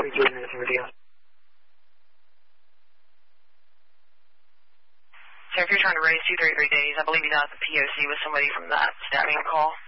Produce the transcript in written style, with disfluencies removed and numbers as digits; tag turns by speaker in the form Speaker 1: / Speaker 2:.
Speaker 1: doing this video.
Speaker 2: So if you're trying to raise 233 days, I believe he's out at the POC with somebody from that stabbing call.